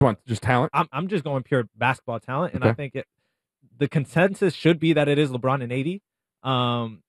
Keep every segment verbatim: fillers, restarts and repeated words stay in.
want just talent? I'm I'm just going pure basketball talent, and okay. I think it, the consensus should be that it is LeBron and A D. Um,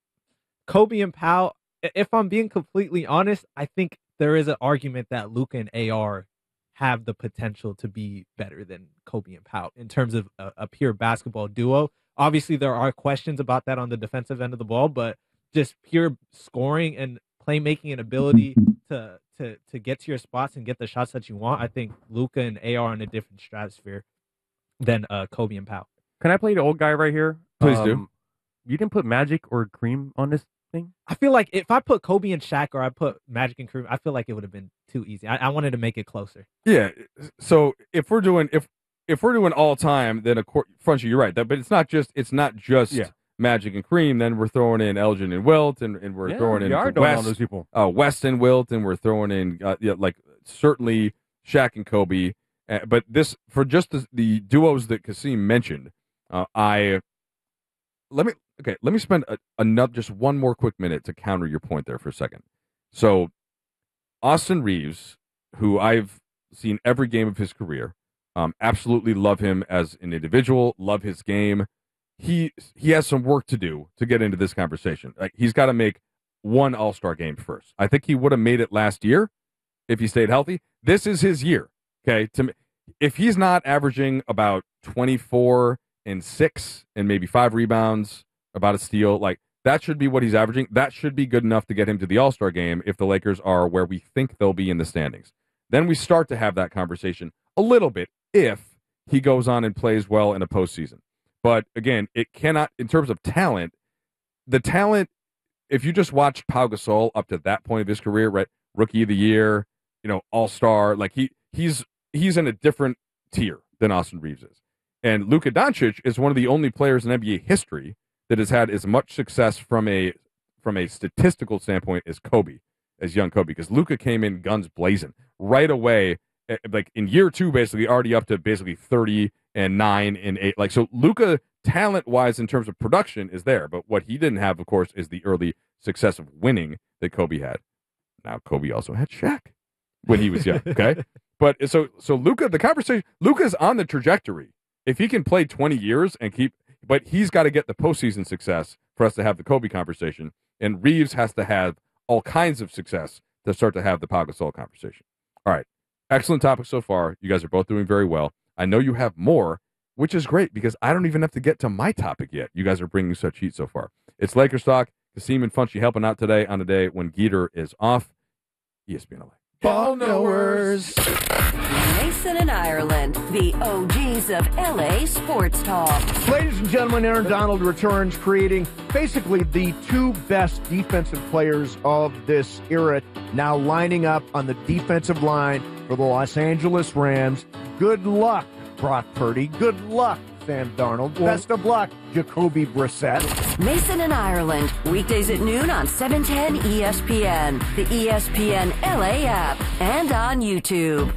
Kobe and Pau. If I'm being completely honest, I think there is an argument that Luka and A R have the potential to be better than Kobe and Pau in terms of a, a pure basketball duo. Obviously, there are questions about that on the defensive end of the ball, but just pure scoring and playmaking and ability to to to get to your spots and get the shots that you want, I think Luka and A R are in a different stratosphere than uh, Kobe and Pau. Can I play the old guy right here? Please um, do. You didn't put Magic or Kareem on this thing? I feel like if I put Kobe and Shaq or I put Magic and Kareem, I feel like it would have been too easy. I, I wanted to make it closer. Yeah. So if we're doing if if we're doing all time, then of course, Frenchie, you're right. That, but it's not just it's not just yeah. Magic and Kareem. Then we're throwing in Elgin and Wilt, and, and we're yeah, throwing in are West, all those people. Uh, West and Wilt, and we're throwing in uh, yeah, like certainly Shaq and Kobe. Uh, but this for just the, the duos that Kasim mentioned, uh, I let me. Okay, let me spend a, another just one more quick minute to counter your point there for a second. So, Austin Reeves, who I've seen every game of his career, um, absolutely love him as an individual, love his game. He he has some work to do to get into this conversation. Like he's got to make one All-Star game first. I think he would have made it last year if he stayed healthy. This is his year. Okay, to if he's not averaging about twenty-four and six and maybe five rebounds, about a steal, like that should be what he's averaging. That should be good enough to get him to the All-Star game if the Lakers are where we think they'll be in the standings. Then we start to have that conversation a little bit if he goes on and plays well in a postseason. But again, it cannot, in terms of talent, the talent, if you just watched Pau Gasol up to that point of his career, right, Rookie of the Year, you know, All-Star, like he he's he's in a different tier than Austin Reeves is. And Luka Doncic is one of the only players in N B A history that has had as much success from a from a statistical standpoint as Kobe, as young Kobe, because Luka came in guns blazing right away, like in year two, basically already up to basically thirty and nine and eight. Like so, Luka talent wise in terms of production is there, but what he didn't have, of course, is the early success of winning that Kobe had. Now Kobe also had Shaq when he was young. Okay, but so so Luka, the conversation, Luka's on the trajectory. If he can play twenty years and keep. But he's got to get the postseason success for us to have the Kobe conversation, and Reeves has to have all kinds of success to start to have the Pau Gasol conversation. All right, excellent topic so far. You guys are both doing very well. I know you have more, which is great because I don't even have to get to my topic yet. You guys are bringing such heat so far. It's Lakers Talk. Kasim and Funchy helping out today on a day when Geeter is off. E S P N L A. Ball knowers. Mason and Ireland, the O Gs of L A sports talk. Ladies and gentlemen, Aaron Donald returns, creating basically the two best defensive players of this era, now lining up on the defensive line for the Los Angeles Rams. Good luck, Brock Purdy. Good luck, Sam Darnold. Best of luck, Jacoby Brissett. Mason and Ireland, weekdays at noon on seven ten E S P N, the E S P N L A app, and on YouTube.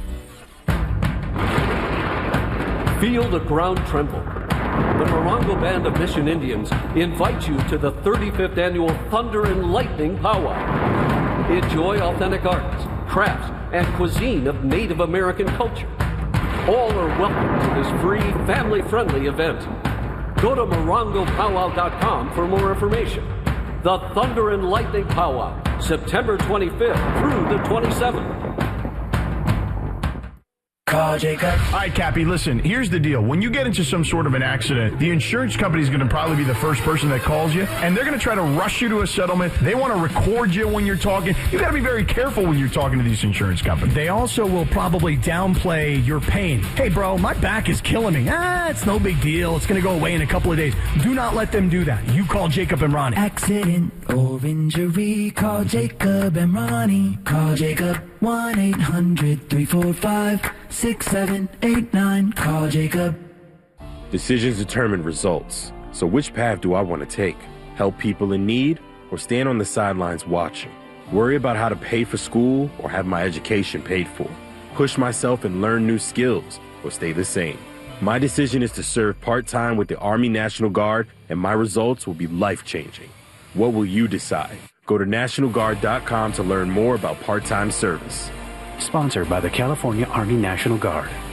Feel the ground tremble. The Morongo Band of Mission Indians invite you to the thirty-fifth Annual Thunder and Lightning Powwow. Enjoy authentic arts, crafts, and cuisine of Native American culture. All are welcome to this free, family-friendly event. Go to morongo powwow dot com for more information. The Thunder and Lightning Powwow, September twenty-fifth through the twenty-seventh. Call Jacob. All right, Cappy, listen, here's the deal. When you get into some sort of an accident, the insurance company is going to probably be the first person that calls you, and they're going to try to rush you to a settlement. They want to record you when you're talking. You got to be very careful when you're talking to these insurance companies. They also will probably downplay your pain. Hey, bro, my back is killing me. Ah, it's no big deal. It's going to go away in a couple of days. Do not let them do that. You call Jacob and Ronnie. Accident or injury, call Jacob and Ronnie. Call Jacob. one eight hundred three four five six seven eight nine. Call Jacob. Decisions determine results. So which path do I want to take? Help people in need or stand on the sidelines watching? Worry about how to pay for school or have my education paid for? Push myself and learn new skills or stay the same? My decision is to serve part-time with the Army National Guard, and my results will be life-changing. What will you decide? Go to National Guard dot com to learn more about part-time service. Sponsored by the California Army National Guard.